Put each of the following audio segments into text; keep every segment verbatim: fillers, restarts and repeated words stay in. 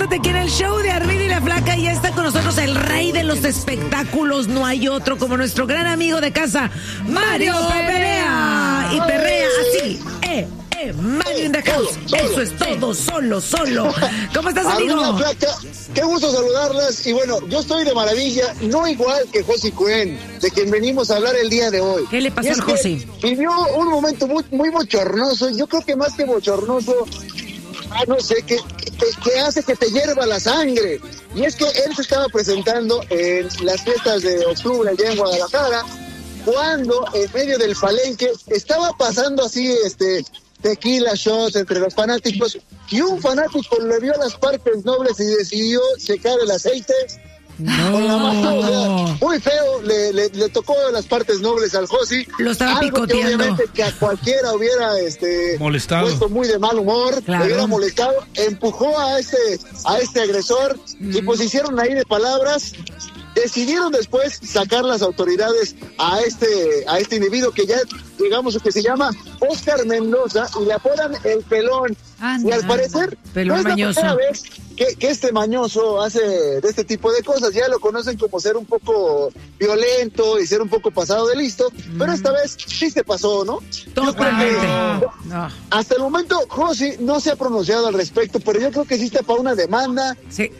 saludarte aquí en el show de Armin y la Flaca. Y ya está con nosotros el rey de los espectáculos. No hay otro como nuestro gran amigo de casa, Mario Perea. Y perrea así, eh. Mario in the house. Eso es todo, solo, solo. ¿Cómo estás, amigo? Armin, Flaca, qué gusto saludarlas. Y bueno, yo estoy de maravilla, no igual que Josi Cuen, de quien venimos a hablar el día de hoy. ¿Qué le pasó al Josi? Vivió un momento muy, muy bochornoso. Yo creo que más que bochornoso, ah, no sé, que, que, que hace que te hierva la sangre. Y es que él se estaba presentando en las fiestas de octubre allá en Guadalajara, cuando en medio del palenque estaba pasando así, este... tequila shots entre los fanáticos, y un fanático le vio las partes nobles y decidió checar el aceite. No. Con la mano, o sea, muy feo, le, le, le tocó las partes nobles al Josi. Lo estaba algo picoteando. Que obviamente que a cualquiera hubiera este molestado, puesto muy de mal humor, claro. le hubiera molestado, empujó a este, a este agresor, mm. y pues hicieron ahí de palabras. Decidieron después sacar las autoridades a este a este individuo que ya, digamos, que se llama Oscar Mendoza, y le apodan el Pelón. Anda, y al parecer, pelón no es la mañoso. primera vez que, que este mañoso hace de este tipo de cosas. Ya lo conocen como ser un poco violento y ser un poco pasado de listo, mm. pero esta vez sí se pasó, ¿no? Totalmente. No. Hasta el momento, Josi no se ha pronunciado al respecto, pero yo creo que sí está para una demanda, sí.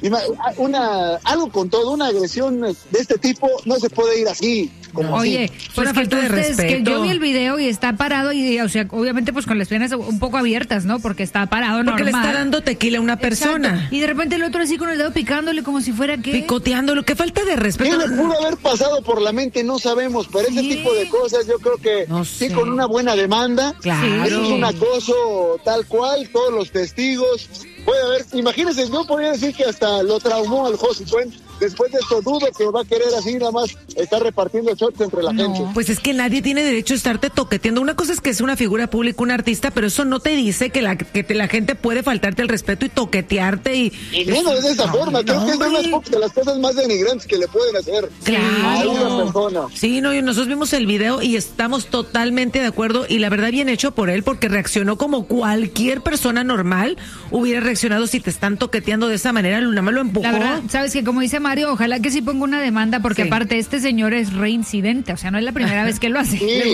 una algo con todo, una agresión de este tipo no se puede ir así. Como Oye, así. pues una que falta de entonces, respeto. que yo vi el video y está parado y, o sea, obviamente pues con las piernas un poco abiertas, ¿no? Porque está parado Porque normal. le está dando tequila a una persona. Exacto. Y de repente el otro así con el dedo picándole como si fuera que... Picoteándolo. Qué falta de respeto. ¿Qué le pudo haber pasado por la mente? No sabemos, pero ese Sí. tipo de cosas yo creo que No sí, sé. con una buena demanda. Claro. Eso es un acoso tal cual, todos los testigos. Puede haber, imagínense, yo podría decir que hasta lo traumó al Josi Cuen. Después de esto dudo que va a querer así nada más estar repartiendo shots entre la No. gente. Pues es que nadie tiene derecho a estarte toqueteando. Una cosa es que es una figura pública, un artista, pero eso no te dice que la que te, la gente puede faltarte el respeto y toquetearte y... Y menos de esa no, forma, creo no, que es de, unas güey. po- de las cosas más denigrantes que le pueden hacer a una persona. Sí, no, y nosotros vimos el video y estamos totalmente de acuerdo, y la verdad bien hecho por él, porque reaccionó como cualquier persona normal hubiera reaccionado si te están toqueteando de esa manera. Nada más lo empujó. La verdad, sabes que como dice Mario, ojalá que sí ponga una demanda, porque Sí. aparte este señor es reincidente, o sea, no es la primera vez que lo hace. Sí.